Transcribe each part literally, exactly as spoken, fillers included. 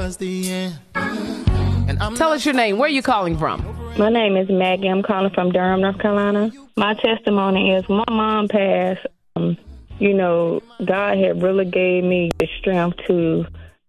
was the end. And I'm Tell us your name. Where are you calling from? My name is Maggie. I'm calling from Durham, North Carolina. My testimony is when my mom passed, um, you know, God had really gave me the strength to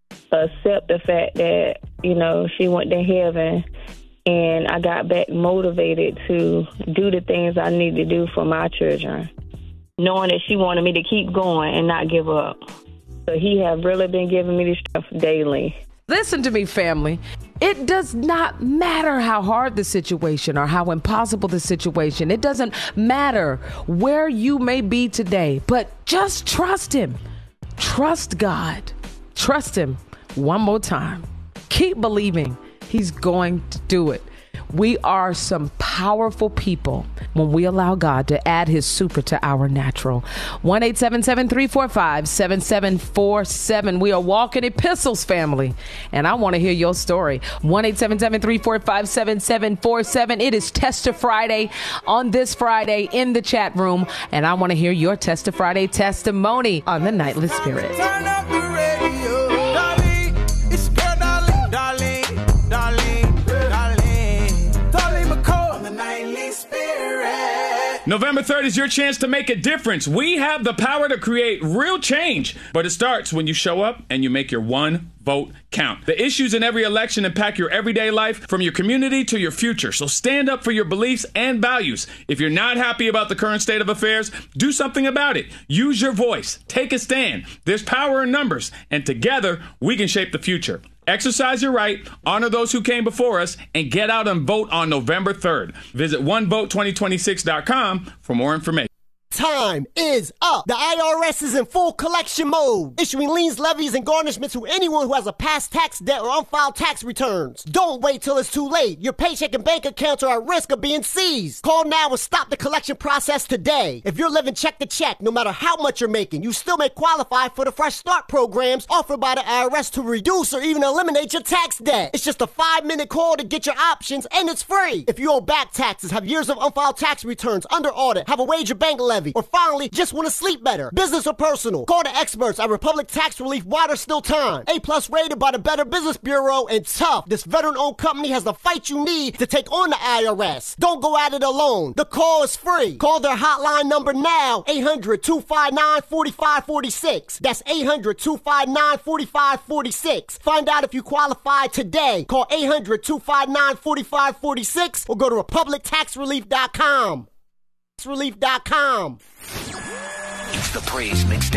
accept the fact that, you know, she went to heaven, and I got back motivated to do the things I need to do for my children, knowing that she wanted me to keep going and not give up. So he have really been giving me the strength daily. Listen to me, family. It does not matter how hard the situation or how impossible the situation. It doesn't matter where you may be today, but just trust him. Trust God. Trust him one more time. Keep believing he's going to do it. We are some powerful people when we allow God to add his super to our natural. one eight seven seven, three four five, seven seven four seven. We are walking epistles, family, and I want to hear your story. one eight seven seven, three four five, seven seven four seven. It is Tester Friday on this Friday in the chat room, and I want to hear your Tester Friday testimony on the Nightly Spirit. Turn up the radio, darling. It's girl, darling, darling, darling, darling, darling McCall on the Nightly Spirit. November third is your chance to make a difference. We have the power to create real change, but it starts when you show up and you make your one vote count. The issues in every election impact your everyday life, from your community to your future. So stand up for your beliefs and values. If you're not happy about the current state of affairs, do something about it. Use your voice. Take a stand. There's power in numbers, and together we can shape the future. Exercise your right, honor those who came before us, and get out and vote on November third. Visit one vote twenty twenty-six dot com for more information. Time is up. The I R S is in full collection mode, issuing liens, levies, and garnishments to anyone who has a past tax debt or unfiled tax returns. Don't wait till it's too late. Your paycheck and bank accounts are at risk of being seized. Call now and stop the collection process today. If you're living check to check, no matter how much you're making, you still may qualify for the Fresh Start programs offered by the I R S to reduce or even eliminate your tax debt. It's just a five-minute call to get your options, and it's free. If you owe back taxes, have years of unfiled tax returns under audit, have a wage or bank levy, or finally just want to sleep better, business or personal, call the experts at Republic Tax Relief while there's still time. A plus rated by the Better Business Bureau, and tough. This veteran-owned company has the fight you need to take on the I R S. Don't go at it alone. The call is free. Call their hotline number now, eight hundred, two five nine, four five four six. That's eight hundred, two five nine, four five four six. Find out if you qualify today. Call eight hundred, two five nine, four five four six or go to republic tax relief dot com. Relief dot com. It's the Praise Mixtape.